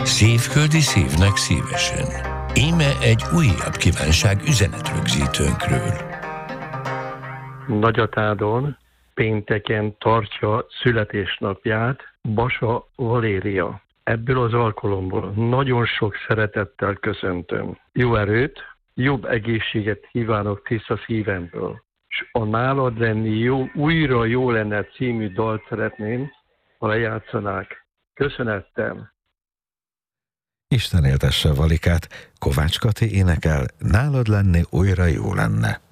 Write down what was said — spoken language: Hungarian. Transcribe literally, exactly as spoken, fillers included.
Szívföldi szívnek szívesen. Íme egy újabb kívánság üzenetrögzítőnkről. Nagyatádon pénteken tartja születésnapját Basa Valéria. Ebből az alkalomból nagyon sok szeretettel köszöntöm. Jó erőt, jobb egészséget kívánok tiszta szívemből. És a Nálad lenni jó, újra jó lenne című dalt szeretném, ha lejátszanák. Köszönettel! Isten éltesse Valikát, Kovács Kati énekel, Nálad lenni újra jó lenne.